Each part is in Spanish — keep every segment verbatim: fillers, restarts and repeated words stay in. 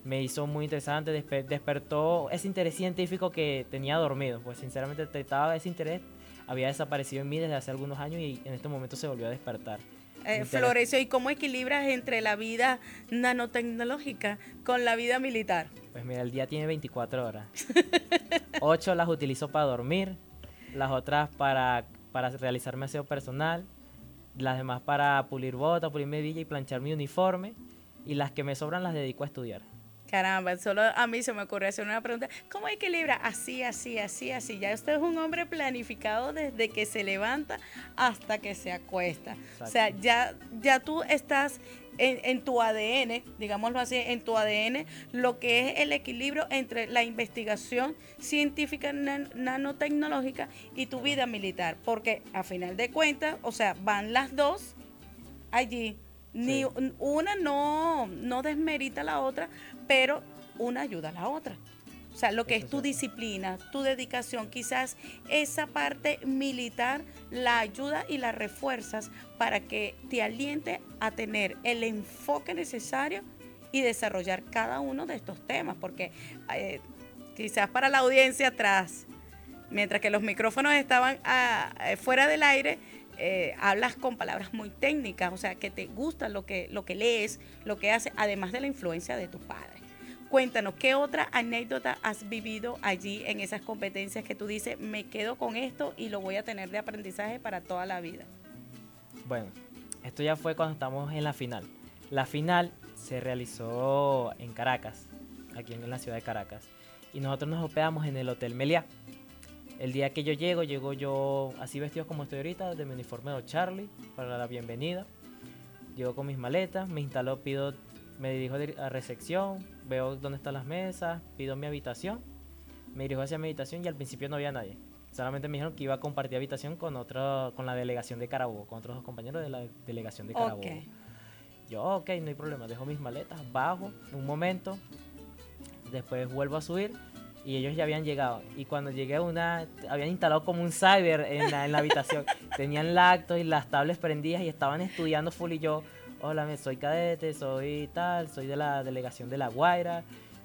me hizo muy interesante, despe- despertó ese interés científico que tenía dormido, pues sinceramente estaba ese interés, había desaparecido en mí desde hace algunos años y en este momento se volvió a despertar. Eh, Interés, Florencio, ¿y cómo equilibras entre la vida nanotecnológica con la vida militar? pues mira, el día tiene veinticuatro horas, ocho las utilizo para dormir, las otras para, para realizar mi aseo personal, las demás para pulir botas, pulir mi hebilla y planchar mi uniforme, y las que me sobran las dedico a estudiar. Caramba, solo a mí se me ocurrió hacer una pregunta. ¿Cómo equilibra? Así, así, así, así. Ya usted es un hombre planificado desde que se levanta hasta que se acuesta. Exacto. O sea, ya, ya tú estás en, en tu A D N, digámoslo así, en tu A D N, lo que es el equilibrio entre la investigación científica nan- nanotecnológica y tu vida militar. Porque a final de cuentas, o sea, van las dos allí. Ni Sí. una no, no desmerita a la otra, pero una ayuda a la otra. O sea, lo que Eso es tu es cierto. disciplina, tu dedicación, quizás esa parte militar la ayuda y la refuerzas para que te aliente a tener el enfoque necesario y desarrollar cada uno de estos temas, porque eh, quizás para la audiencia atrás, mientras que los micrófonos estaban ah, eh, fuera del aire, eh, hablas con palabras muy técnicas, o sea, que te gusta lo que, lo que lees, lo que haces, además de la influencia de tus padres. Cuéntanos, ¿qué otra anécdota has vivido allí en esas competencias que tú dices, me quedo con esto y lo voy a tener de aprendizaje para toda la vida? Bueno, esto ya fue cuando estamos en la final. La final se realizó en Caracas, aquí en la ciudad de Caracas, y nosotros nos hospedamos en el Hotel Meliá. El día que yo llego, llego yo así vestido como estoy ahorita, de mi uniforme de Charlie, para la bienvenida. Llego con mis maletas, me instaló, pido, me dirijo a recepción, veo dónde están las mesas, pido mi habitación, me dirijo hacia mi habitación y al principio no había nadie. Solamente me dijeron que iba a compartir habitación con otro, con la delegación de Carabobo, con otros dos compañeros de la delegación de Carabobo. Ok. Yo, ok, no hay problema, dejo mis maletas, bajo un momento, después vuelvo a subir y ellos ya habían llegado. Y cuando llegué, una habían instalado como un cyber en la, en la habitación. Tenían lactos y las tablets prendidas y estaban estudiando full. Y yo, hola, me- soy cadete, soy tal, soy de la delegación de La Guaira.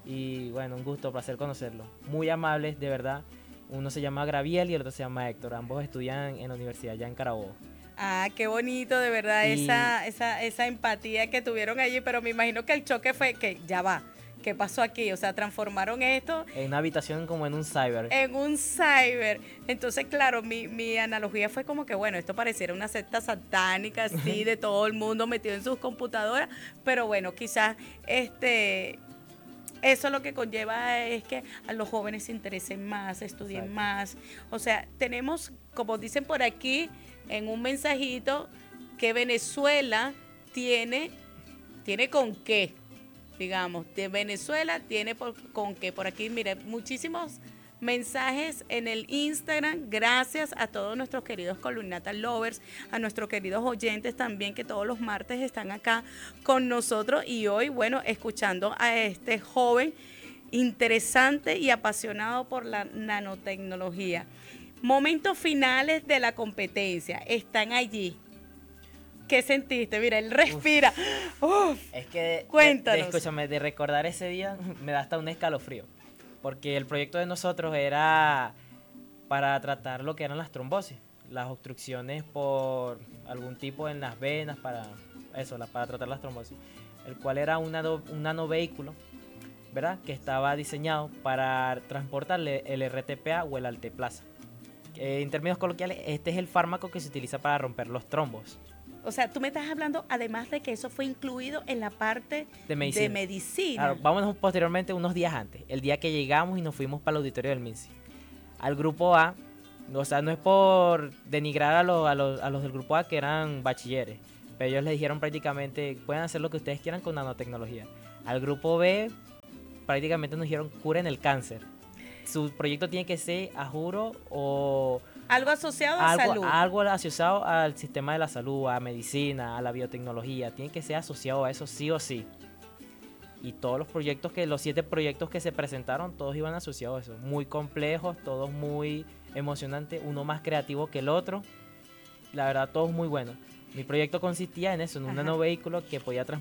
Y bueno, un gusto, placer conocerlos. Muy amables, de verdad. Uno se llama Graviel y el otro se llama Héctor. Ambos estudian en la universidad ya en Carabobo. Ah, qué bonito, de verdad, Y esa, esa, esa empatía que tuvieron allí, pero me imagino que el choque fue que ya va, ¿qué pasó aquí? O sea, transformaron esto en una habitación como en un cyber. en un cyber. Entonces, claro, mi, mi analogía fue como que, bueno, esto pareciera una secta satánica, así, de todo el mundo metido en sus computadoras, pero bueno, quizás este... Eso lo que conlleva es que a los jóvenes se interesen más, estudien Exacto. más. O sea, tenemos, como dicen por aquí, en un mensajito, que Venezuela tiene, tiene con qué, digamos, de Venezuela tiene por, con qué. Por aquí, mire, muchísimos mensajes en el Instagram, gracias a todos nuestros queridos Columnata Lovers, a nuestros queridos oyentes también que todos los martes están acá con nosotros y hoy, bueno, escuchando a este joven interesante y apasionado por la nanotecnología. Momentos finales de la competencia, están allí. ¿Qué sentiste? Mira, él respira. Uf, Es que, de- cuéntanos. de- escúchame, de recordar ese día me da hasta un escalofrío. Porque el proyecto de nosotros era para tratar lo que eran las trombosis, las obstrucciones por algún tipo en las venas, para eso, la- para tratar las trombosis. El cual era un, nano, un nanovehículo, ¿verdad? Que estaba diseñado para transportarle el R T P A o el alteplasa. Eh, en términos coloquiales, este es el fármaco que se utiliza para romper los trombos. O sea, tú me estás hablando, además de que eso fue incluido en la parte De medicina. de medicina. Claro, vámonos posteriormente unos días antes, el día que llegamos y nos fuimos para el auditorio del MINSI. Al grupo A, o sea, no es por denigrar a, los, a, los, a los del grupo A que eran bachilleres, pero ellos les dijeron prácticamente, pueden hacer lo que ustedes quieran con nanotecnología. Al grupo B, prácticamente nos dijeron, curen el cáncer. Su proyecto tiene que ser, a juro, o Algo asociado a algo, salud. algo asociado al sistema de la salud, a medicina, a la biotecnología. Tiene que ser asociado a eso sí o sí. Y todos los proyectos, que los siete proyectos que se presentaron, todos iban asociados a eso. Muy complejos, todos muy emocionantes, uno más creativo que el otro. La verdad, todos muy buenos. Mi proyecto consistía en eso, en un Ajá. nanovehículo que podía transportar